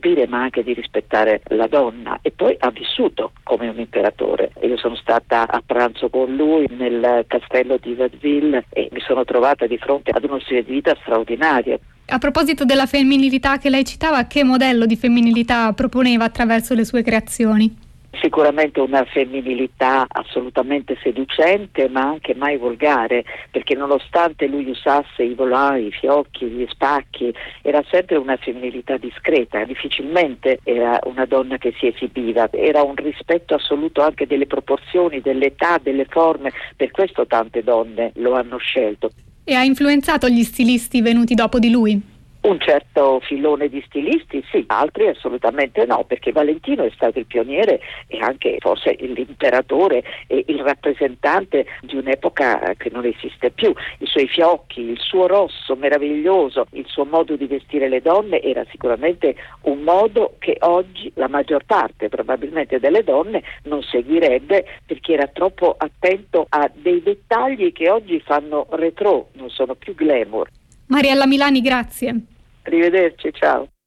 concepire ma anche di rispettare la donna, e poi ha vissuto come un imperatore. Io sono stata a pranzo con lui nel castello di Watteville e mi sono trovata di fronte ad uno stile di vita straordinario. A proposito della femminilità che lei citava, che modello di femminilità proponeva attraverso le sue creazioni? Sicuramente una femminilità assolutamente seducente, ma anche mai volgare, perché nonostante lui usasse i volai, i fiocchi, gli spacchi, era sempre una femminilità discreta, difficilmente era una donna che si esibiva, era un rispetto assoluto anche delle proporzioni, dell'età, delle forme, per questo tante donne lo hanno scelto. E ha influenzato gli stilisti venuti dopo di lui? Un certo filone di stilisti sì, altri assolutamente no, perché Valentino è stato il pioniere e anche forse l'imperatore e il rappresentante di un'epoca che non esiste più. I suoi fiocchi, il suo rosso meraviglioso, il suo modo di vestire le donne era sicuramente un modo che oggi la maggior parte probabilmente delle donne non seguirebbe, perché era troppo attento a dei dettagli che oggi fanno retro, non sono più glamour. Mariella Milani, grazie. Arrivederci, ciao.